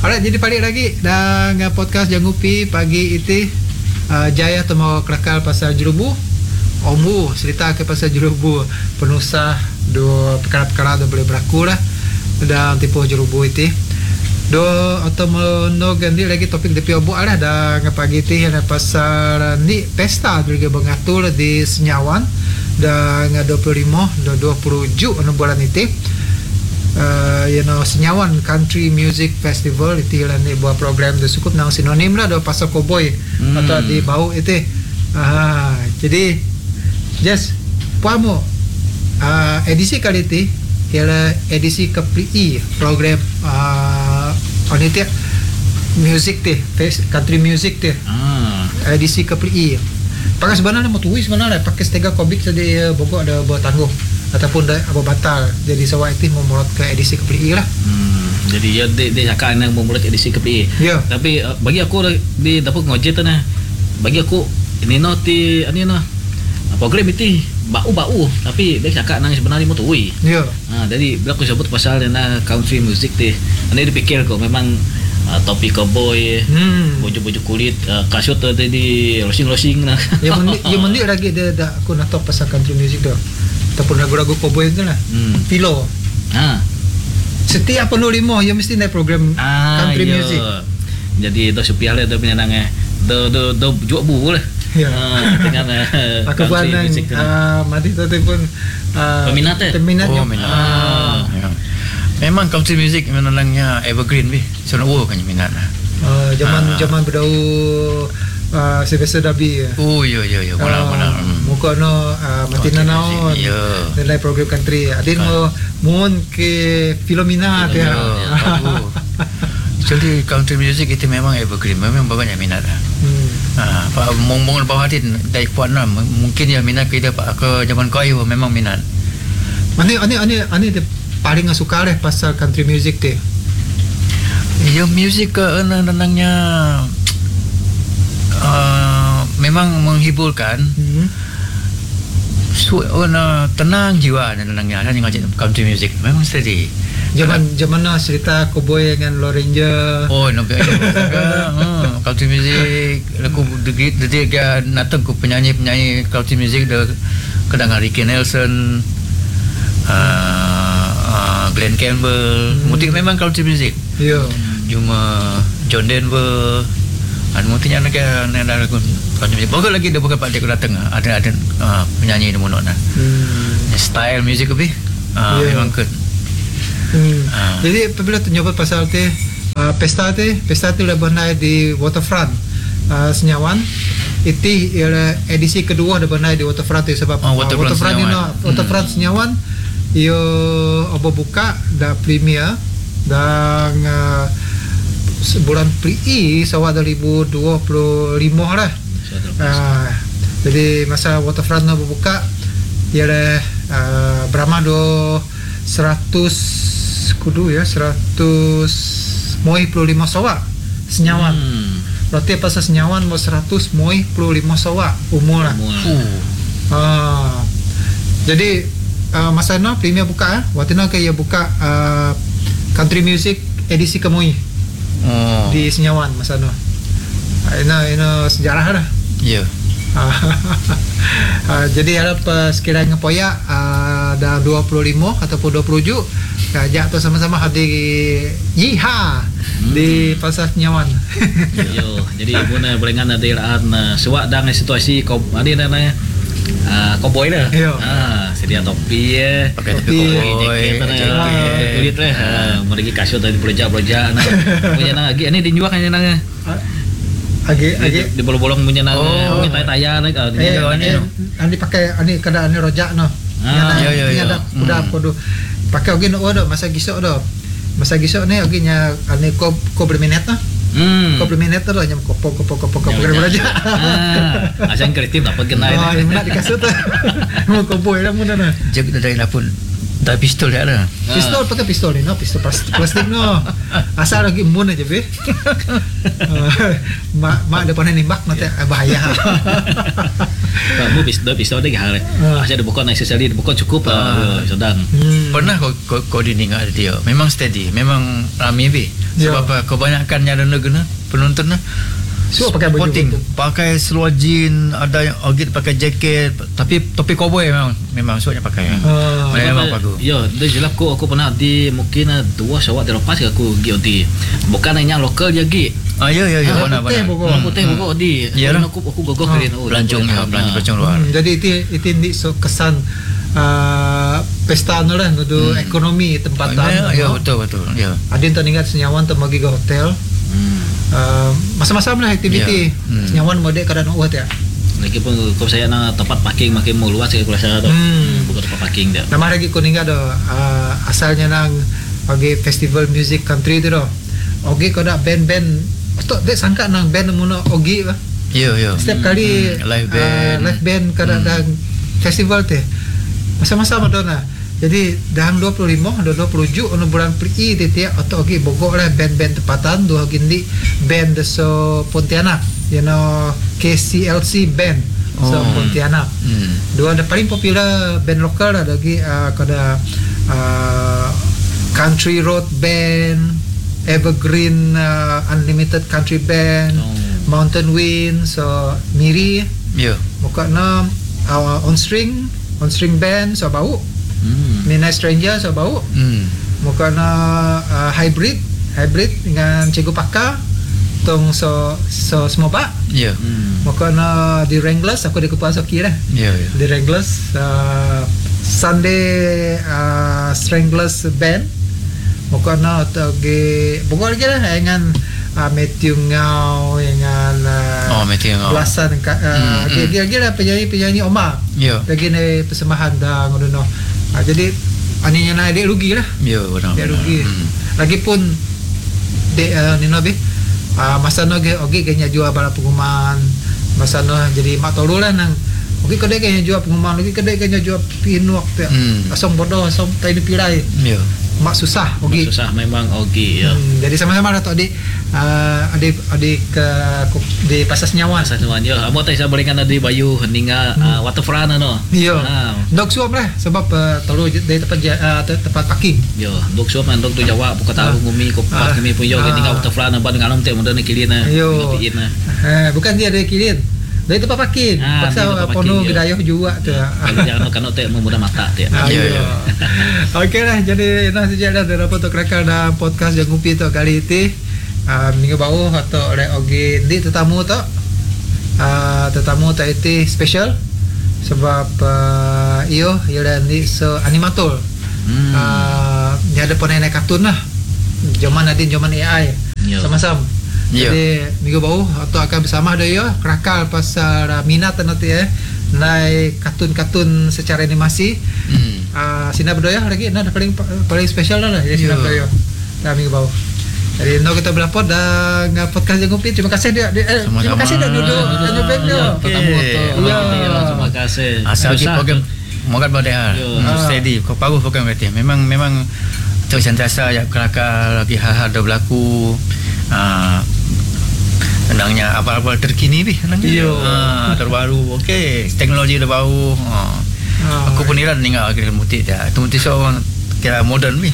Alright, jadi balik lagi dengan podcast Jangupi pagi itu. Jaya tu mau kelakar pasal jerubu. Ombu cerita ke pasal jerubu penusah do perkara-perkara do boleh berlaku lah dan tipu jerubu itu. Do atau mau ganti lagi topik DP obu lah dan pagi itu yang pasal ni pesta juga mengatur di Senyawan dan 25 dan 20 Jun bulan itu. Senyawan Country Music Festival itu lah ni buat program tu cukup nang sinonim lah do pasal cowboy atau di bau itu. Jadi just puamo edisi kali ini ialah edisi ke-PI program itu music teh country music teh edisi ke-PI. Pakai sebenarnya mau tulis sebenarnya pakai setega kobik saja Bogor ada buat tangguh ataupun dah apa batal jadi sawah itu mau mulai ke edisi ke-PI lah. Jadi ya dia cakap nak mau mulai edisi ke-PI. Yeah. Tapi bagi aku di dapur ngojek tu nah. Bagi aku ini noti ani nah program itu bau tapi dia cakap nang sebenarnya mau tuwi. Ya. Jadi bila aku sebut pasal na country music teh. Ani dipikir kok memang topi cowboy, baju-baju kulit, kasut tadi rosing-rosing nah. Yang mandi lagi dia aku nak tahu pasal country music tu. Ataupun lagu-lagu cowboy tu lah. Pilo. Setiap penuh lima yang mesti naik program country music. Jadi tu supiah lah tu penyanangnya. Do jual bu lah. Ya. Dengan aku buat mati tu pun peminatnya. Peminatnya. Ya. Memang country music menolangnya evergreen bi. Sono kan minat. Zaman berdau Sylvester Dabi. Oh ya. Bola. Muka no mati naon. Ya. Nilai program country. Adin mohon ke Filomena tu ya. Jadi country music itu memang evergreen, memang banyak minat. Pak mong bawah hati dari kuat lah. Mungkin ya minat kita pak ke zaman kau memang minat. Ani paling suka deh pasal country music tu. Ya music ke nenangnya memang menghiburkan. Tenang jiwa nenangnya. Saya ngajak country music memang steady. Zaman cerita cowboy dengan Lone Ranger. Oh, nampak country music. Aku dia natang ku penyanyi country music dah kadang Ricky Nelson, Glenn Campbell. Mutik memang country music. Ya. Cuma John Denver. Mutiknya nak country music. Bagus lagi dia bukan Pak Dek datang. Ada penyanyi di mana. Style music lebih. Memang ke. Jadi apabila ternyata pasal tu pesta tu lebih naik di waterfront Senyawan. Itu ialah edisi kedua lebih naik di waterfront tu sebab waterfront Senyawan ia apa buka dah premier dan sebulan PI sawah 2025 lah. Jadi masa waterfront nak buka ialah berapa do 100 kudu ya 100 moi 25 sawak Senyawan. Berarti pasal Senyawan mau 100 moi 25 sawak umur lah. Jadi masa no premier buka waktu no kayak buka country music edisi kemui di Senyawan masa no. Ini sejarah lah. Ya. Jadi harap sekiranya poya ada 25 ataupun 20 Jun ajak tu sama-sama hadir Yiha di pasar Senyawan. Yo, jadi guna berengan ada suak dengan situasi ada namanya cowboy dah. Sedia topi pakai topi cowboy, kulit lah. Mau pergi kasut tadi belanja nah. Punya lagi ini dijual kan nang. Agi di bolong-bolong punya nang. Mungkin tayar nak. Ani pakai ani kada ani rojak no. Ya. Udah podo. Pakai ogi no masa gisok do. Masa gisok ni ogi nya ani ko berminat no. Komplimen tu lah nyam kopok belajar. Asal kreatif dapat kenal. Nak dikasut tu. Mau koboy lah muna na. Jadi dari lapun Tak pistol dia ada. Pistol pakai pistol ni, no pistol plastik no. Asal lagi mun aja be. Mak depan nembak nanti bahaya. Kamu pistol dia hal. Asyik ada bukan necessary, bukan cukup sedang. Pernah kau diningat dia. Memang steady, memang rame be. Sebab kebanyakan yang ada guna penonton so pakai baju pakai seluar jean, ada yang ogit pakai jaket, tapi topi cowboy memang suaknya pakai. Memang bagus. Ya, dia jelas aku pernah di mungkin 2 syawal terlepas aku pergi di bukan hanya lokal dia pergi. Ya benar. Putih Bogor di. Aku gogoh keren. Pelancong luar. Jadi itu so kesan pesta lah nudu ekonomi tempatan. Ya betul. Ya. Adin tak ingat senyawan tu pergi ke hotel. Masa-masa lah aktiviti senyawan mode kadang uat ya. Lagi pun kalau saya nak tempat parking makin mau luas saya rasa tu. Bukan tempat parking dia. Nama lagi kau ingat dah asalnya nang bagi festival music country tu dah. Ogi kau dah band-band. Betul dia sangka nang band muna Ogi lah. Ya. Setiap kali live band kadang festival teh. Masa-masa Madonna. Jadi dalam 25 ada 27 ono bulan Pri tiap atau Ogi Bogor lah band-band tempatan dua gindi band so Pontianak, KCLC band so Pontianak. Dua ada paling popular band lokal ada lagi kada Country Road Band, Evergreen Unlimited Country Band, Mountain Wind, so Miri. Muka na on string band so bau. Midnight Stranger so bau. Muka na hybrid dengan Cikgu Paka tong so semoba. Muka na di Wranglers aku di Kupas Oki lah. Di Wranglers Sunday Stranglers band. Muka na tagi Bogor lagi lah dengan Matthew Ngau dengan Matthew Ngau belasan dia lah penyanyi Omar. Lagi ni persembahan dah ngono. Jadi aninya naik dia rugi lah. Ya benar. Dia rugi. Lagipun dia nino be masa no ogi kayaknya jual bala pengumuman. Masa no jadi mak tolu lah nang. Ogi kedai kayaknya jual pengumuman, ogi kedai kayaknya jual pinuak tu. Asong bodoh, asong tadi pilai. Ya. Mak susah ogi. Susah memang ogi ya. Jadi sama-sama lah tu adik ke di Pasar Senyawan. Pasar Senyawan ya. Amo tak bisa berikan tadi Bayu hendinga waterfront no. Iya. Dog suap lah sebab telu dari tempat parking. Ya, dog suap dog tu Jawa buka tahu ngumi ko pat kami pun yo hendinga waterfront ba dengan alam teh mudah nak kilin na. Bukan dia dari kilin. Dari tempat parking. Pasal pono gedayah juga tu. Jangan kena teh memudah mata teh. Ya. Okey lah, jadi nah saja dah dapat untuk rekal dalam podcast yang ngupi tu kali ini. Minggu bawah atau oleh Ogi di tetamu tu. Tetamu tu itu special sebab iyo dan di so animator. Dia ada pemain kartun lah. Zaman Nadine, zaman AI. Sama-sama. Jadi minggu bawah atau akan bersama ada ya kerakal pasal minat nanti naik kartun-kartun secara animasi. Sina berdoa lagi nah paling spesial lah ya sina berdoa. Dah minggu bawah. Jadi no kita berlapor dan podcast yang ngopi. Terima kasih dia. Terima kasih dah duduk dan nyobek dia. Terima kasih. Asal lagi program moga badai steady. Kau bagus program kita. Memang tu sentiasa ya kerakal lagi hal-hal dah berlaku. Senangnya apa-apa terkini bi terbaru. Okey, teknologi dah baru. Aku pun niran tinggal kira mutik dia. Tu mutik seorang kira modern bi.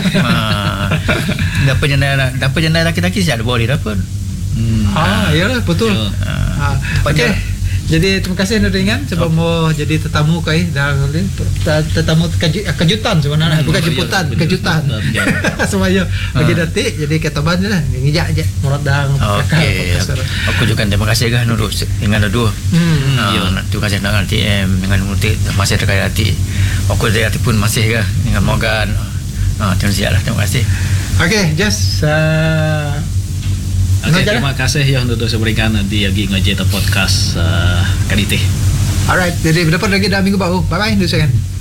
Dapat jenayah laki-laki siapa boleh dapat. Iyalah betul. Okey. Jadi terima kasih Nurdingan sebab mau jadi tetamu kai dan tetamu kejutan sebenarnya bukan jemputan kejutan semuanya bagi detik jadi ketaban je lah ngijak je muradang. Okey aku juga terima kasih kah Nurul dengan dua terima kasih dengan TM dengan Mutik masih terkait hati aku dari hati pun masih kah dengan Morgan terima kasih. Okey just Okay, terima kasih yang sudah berikan di Yogi Ngajeta Podcast kali ini. Alright, jadi berdapat lagi dalam minggu baru. Bye bye,